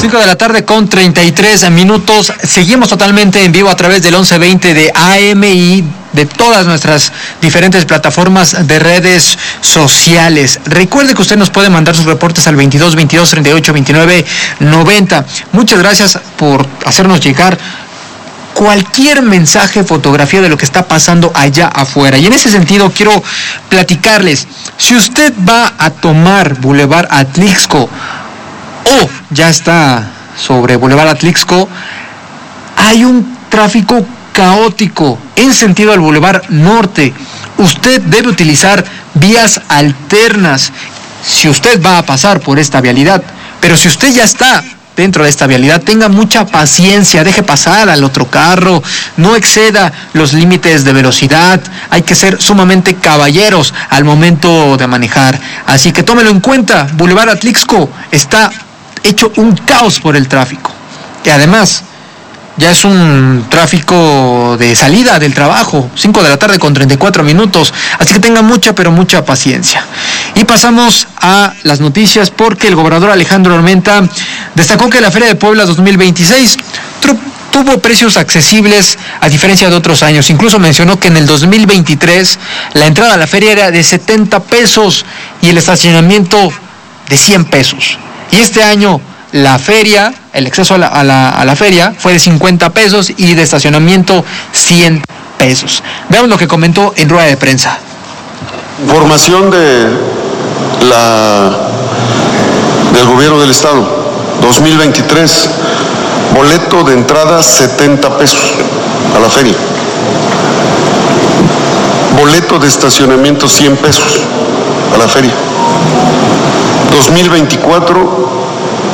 5 de la tarde con 33 minutos. Seguimos totalmente en vivo a través del 1120 de AM y de todas nuestras diferentes plataformas de redes sociales. Recuerde que usted nos puede mandar sus reportes al 22 22 38 29 90. Muchas gracias por hacernos llegar cualquier mensaje, fotografía de lo que está pasando allá afuera. Y en ese sentido quiero platicarles, si usted va a tomar Boulevard Atlixco o ya está sobre Boulevard Atlixco, hay un tráfico caótico en sentido al Boulevard Norte. Usted debe utilizar vías alternas si usted va a pasar por esta vialidad. Pero si usted ya está dentro de esta vialidad, tenga mucha paciencia, deje pasar al otro carro, no exceda los límites de velocidad, hay que ser sumamente caballeros al momento de manejar. Así que tómelo en cuenta, Boulevard Atlixco está hecho un caos por el tráfico. Y además, ya es un tráfico de salida del trabajo, 5 de la tarde con 34 minutos, así que tenga mucha, pero mucha paciencia. Y pasamos a las noticias porque el gobernador Alejandro Armenta destacó que la Feria de Puebla 2026 tuvo precios accesibles a diferencia de otros años. Incluso mencionó que en el 2023 la entrada a la feria era de 70 pesos y el estacionamiento de 100 pesos. Y este año la feria, el acceso a la feria fue de 50 pesos y de estacionamiento 100 pesos. Veamos lo que comentó en rueda de prensa. Información del gobierno del estado, 2023, boleto de entrada 70 pesos a la feria. Boleto de estacionamiento 100 pesos a la feria. 2024,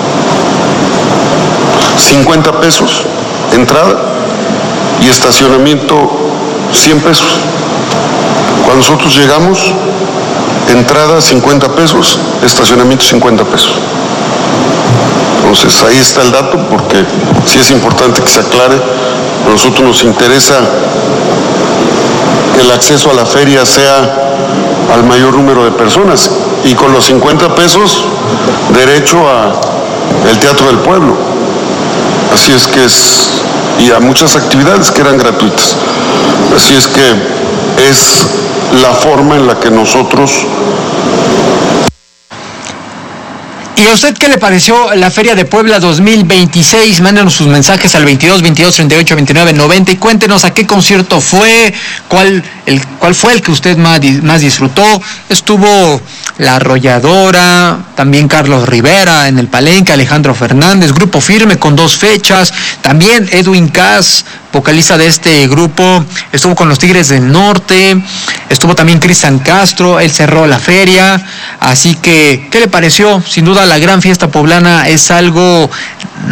50 pesos entrada y estacionamiento 100 pesos. Cuando nosotros llegamos, entrada 50 pesos, estacionamiento 50 pesos. Entonces ahí está el dato, porque sí es importante que se aclare. A nosotros nos interesa que el acceso a la feria sea al mayor número de personas, y con los 50 pesos derecho a el Teatro del Pueblo. Así es que y a muchas actividades que eran gratuitas. Así es que es la forma en la que nosotros... ¿Y a usted qué le pareció la Feria de Puebla 2026? Mándenos sus mensajes al 22 22 38 29 90 y cuéntenos a qué concierto fue, cuál fue el que usted más disfrutó. Estuvo La Arrolladora, también Carlos Rivera en el Palenque, Alejandro Fernández, Grupo Firme con 2 fechas, también Edwin Cass, vocalista de este grupo, estuvo con los Tigres del Norte, estuvo también Cristian Castro, él cerró la feria. Así que, ¿qué le pareció? Sin duda la gran fiesta poblana es algo